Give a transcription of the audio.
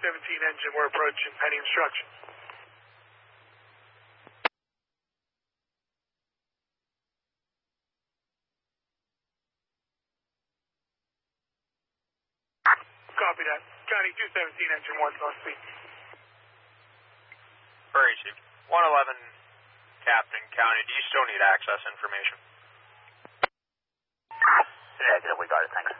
engine, we're approaching pending instructions. Copy that. County 217, engine 1's on speed. Very easy. 111, Captain County, do you still need access information? Negative, we got it, thanks.